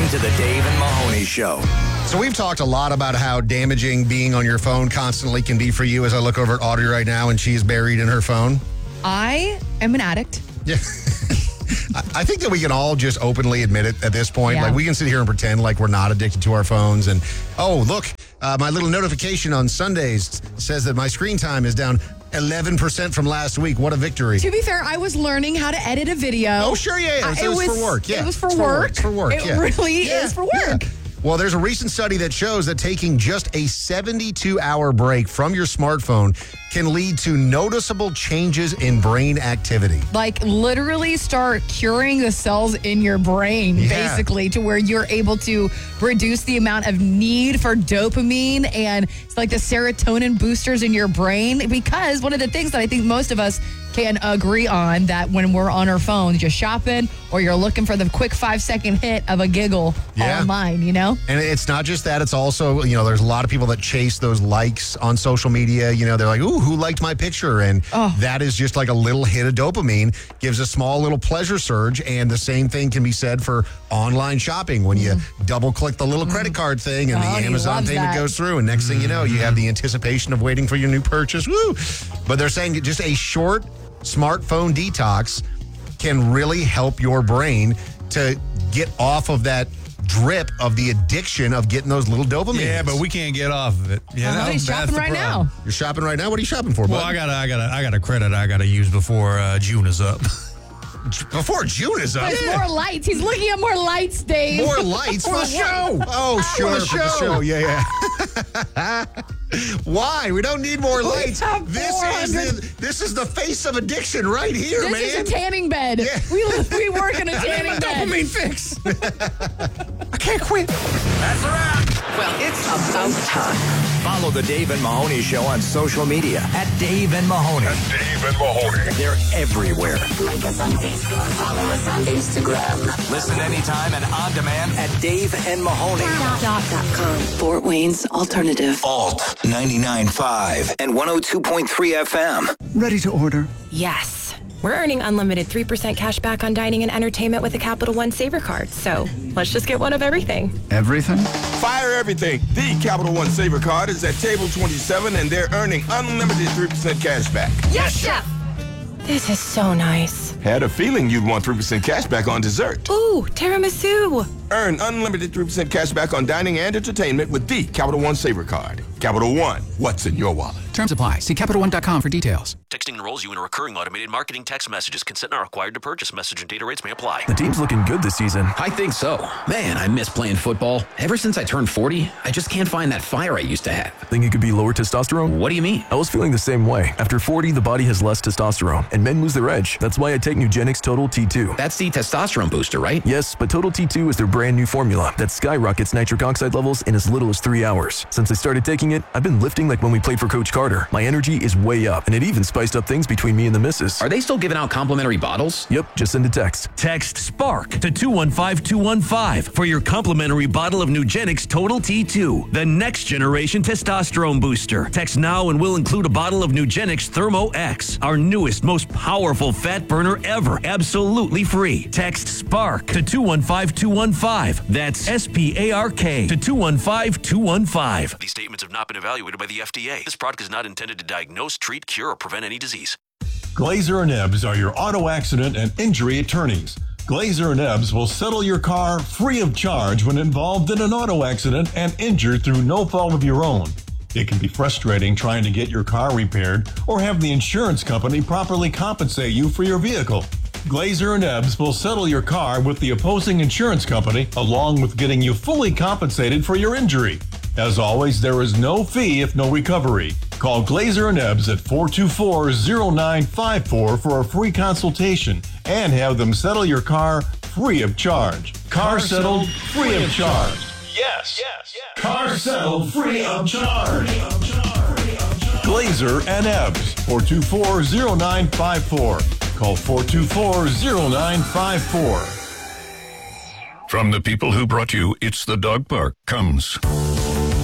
to the Dave and Mahoney Show. So we've talked a lot about how damaging being on your phone constantly can be for you. As I look over at Audrey right now and she's buried in her phone. I am an addict. Yeah. I think that we can all just openly admit it at this point. Yeah. Like, we can sit here and pretend like we're not addicted to our phones. And, oh, look, my little notification on Sundays says that my screen time is down 11% from last week. What a victory. To be fair, I was learning how to edit a video. Oh, sure, yeah. It was for work. Yeah. It was for work. It's for work, It yeah. really is for work. Yeah. Well, there's a recent study that shows that taking just a 72-hour break from your smartphone can lead to noticeable changes in brain activity. Like, literally start curing the cells in your brain, basically, to where you're able to reduce the amount of need for dopamine and it's like the serotonin boosters in your brain. Because one of the things that I think most of us can agree on, that when we're on our phones, you're shopping or you're looking for the quick 5-second hit of a giggle online, you know? And it's not just that. It's also, there's a lot of people that chase those likes on social media. They're like, ooh, who liked my picture? And that is just like a little hit of dopamine, gives a small little pleasure surge. And the same thing can be said for online shopping when you double click the little credit card thing and the Amazon payment goes through. And next thing you know, you have the anticipation of waiting for your new purchase. Woo! But they're saying that just a short smartphone detox can really help your brain to get off of that drip of the addiction of getting those little dopamines. Yeah, but we can't get off of it. Yeah, he's shopping right now. You're shopping right now? What are you shopping for, bud? Well, I got a credit I got to use before June is up. Before June is up? There's more lights. He's looking at more lights, Dave. More lights for the show. Oh, sure, for the show. Yeah. Why? We don't need more lights. This is the face of addiction right here, man. This is a tanning bed. Yeah. We work in a tanning bed. Dopamine fix. I can't quit. That's a wrap. Well, it's about time. Follow the Dave and Mahoney Show on social media at Dave and Mahoney. Dave and Mahoney. They're everywhere. Like us on Facebook, follow us on Instagram. Listen anytime and on demand at Dave and Mahoney. .com. Fort Wayne's Alternative. Alt 99.5 and 102.3 FM. Ready to order? Yes. We're earning unlimited 3% cash back on dining and entertainment with a Capital One Saver card. So let's just get one of everything. Everything? Fire everything. The Capital One Saver card is at table 27 and they're earning unlimited 3% cash back. Yes, Chef! This is so nice. Had a feeling you'd want 3% cash back on dessert. Ooh, tiramisu. Earn unlimited 3% cash back on dining and entertainment with the Capital One Saver card. Capital One, what's in your wallet? Terms apply. See CapitalOne.com for details. Texting enrolls you in a recurring automated marketing text messages. Consent not required to purchase. Message and data rates may apply. The team's looking good this season. I think so. Man, I miss playing football. Ever since I turned 40, I just can't find that fire I used to have. Think it could be lower testosterone? What do you mean? I was feeling the same way. After 40, the body has less testosterone, and men lose their edge. That's why I take Nugenix Total T2. That's the testosterone booster, right? Yes, but Total T2 is their brand new formula that skyrockets nitric oxide levels in as little as 3 hours. Since I started taking it, I've been lifting like when we played for Coach Carter. My energy is way up, and it even spiced up things between me and the missus. Are they still giving out complimentary bottles? Yep, just send a text. Text SPARK to 215-215 for your complimentary bottle of Nugenix Total T2, the next generation testosterone booster. Text now and we'll include a bottle of Nugenix Thermo X, our newest, most powerful fat burner ever, absolutely free. Text SPARK to 215-215. That's SPARK to 215-215. These statements have not been evaluated by the FDA. This product is not intended to diagnose, treat, cure, or prevent any disease. Glazer and Ebbs are your auto accident and injury attorneys. Glazer and Ebbs will settle your car free of charge when involved in an auto accident and injured through no fault of your own. It can be frustrating trying to get your car repaired or have the insurance company properly compensate you for your vehicle. Glazer and Ebbs will settle your car with the opposing insurance company along with getting you fully compensated for your injury. As always, there is no fee if no recovery. Call Glazer and Ebbs at 424-0954 for a free consultation and have them settle your car free of charge. Car settled free of charge. Yes. Car settled free of charge. Glazer and Ebbs, 424-0954. Call 424-0954. From the people who brought you It's the Dog Park comes